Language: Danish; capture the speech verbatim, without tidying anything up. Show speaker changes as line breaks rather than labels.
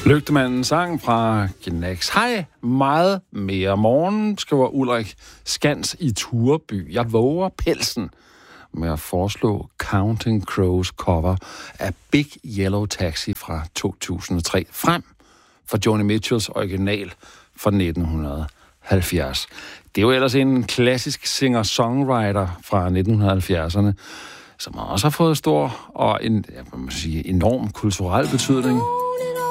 Lygtemanden sang fra Gnags. Hej, meget mere morgen, skriver Ulrik Skans i Tureby. Jeg våger pelsen med at foreslå Counting Crows cover af Big Yellow Taxi fra to tusind og tre frem for Joni Mitchells original fra nitten halvfjerds. Det er jo ellers en klassisk singer-songwriter fra nitten halvfjerdserne, som også har fået stor og en, jeg må sige, enorm kulturel betydning.